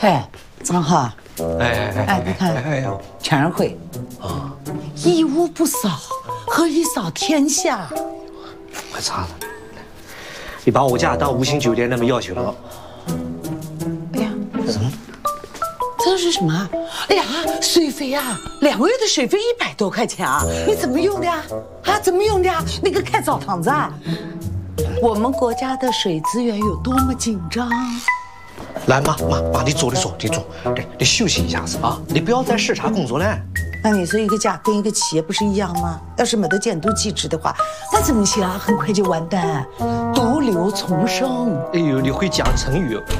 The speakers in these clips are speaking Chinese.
哎，张浩， 哎， 你看，全是灰啊，一屋不扫，何以扫天下？ 快擦了，你把我家当五星酒店那么要求了。 哎呀，这是什么？哎呀，水费啊，2个月的水费100多块钱啊！你怎么用的呀？啊，怎么用的呀？那个开澡堂子啊？我们国家的水资源有多么紧张？ 来，妈，你坐，对，你休息一下子啊，你不要再视察工作了。 那你说一个家跟一个企业不是一样吗？要是没得监督机制的话，那怎么行啊？很快就完蛋，毒瘤丛生。 哎呦，你会讲成语哦。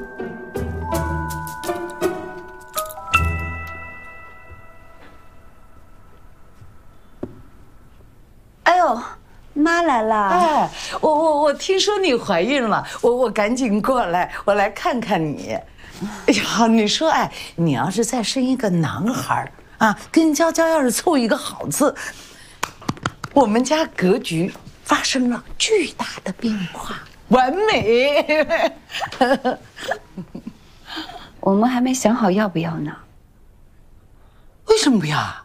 哎呦，妈来了！ 哎，我听说你怀孕了，我赶紧过来，我来看看你。哎呀，你说，哎，你要是再生一个男孩啊，跟娇娇要是凑一个好字，我们家格局发生了巨大的变化，完美。 我们还没想好要不要呢。 为什么不要啊？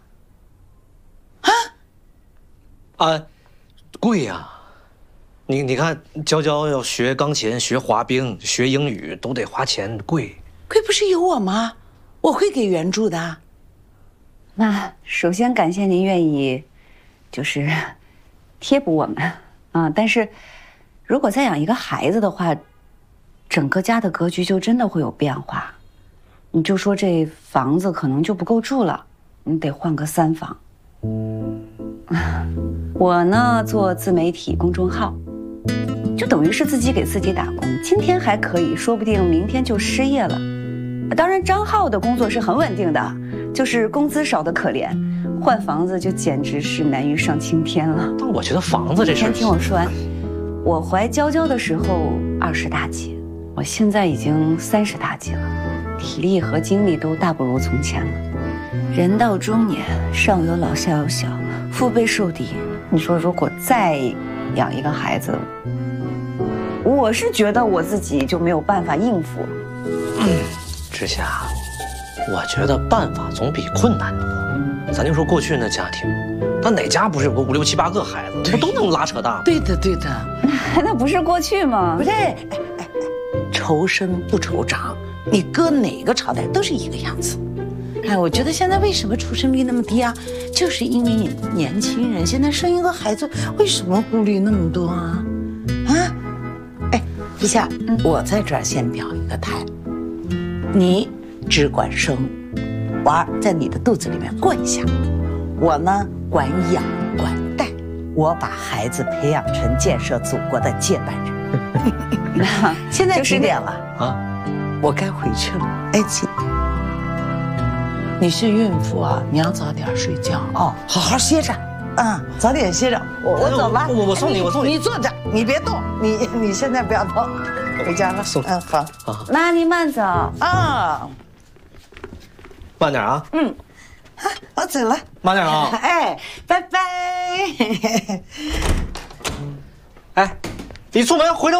啊，贵呀！你看，娇娇要学钢琴、学滑冰、学英语，都得花钱，贵。 贵不是有我吗？我会给援助的。 那首先感谢您愿意，就是贴补我们啊。但是，如果再养一个孩子的话，整个家的格局就真的会有变化。你就说这房子可能就不够住了，你得换个3房。我呢做自媒体公众号，就等于是自己给自己打工。今天还可以，说不定明天就失业了。当然，张浩的工作是很稳定的，就是工资少得可怜，换房子就简直是难于上青天了。 但我觉得房子这事儿， 先听我说完。我怀娇娇的时候20大几，我现在已经30大几了，体力和精力都大不如从前了。人到中年，上有老下有小，腹背受敌。你说如果再养一个孩子，我是觉得我自己就没有办法应付。 之夏，我觉得办法总比困难多。咱就说过去那家庭，那哪家不是有个5、6、7、8个孩子，不都能拉扯大吗？ 对的， 那不是过去吗？ 不对，哎，愁生不愁长，你搁哪个朝代都是一个样子。哎，我觉得现在为什么出生率那么低啊？就是因为你年轻人现在生一个孩子，为什么顾虑那么多啊？啊，哎，一下，我在这儿先表一个态，你只管生，娃儿在你的肚子里面过一下，我呢管养管带，我把孩子培养成建设祖国的接班人。现在几点了啊？我该回去了。哎，姐。你是孕妇啊，你要早点睡觉哦，好好歇着，早点歇着。我走了， 我送你， 你坐着，你别动，你现在不要动，回家了。好， 妈，您慢走啊， 慢点啊。 我走了， 慢点啊。 哎，拜拜。 哎，你出门回头。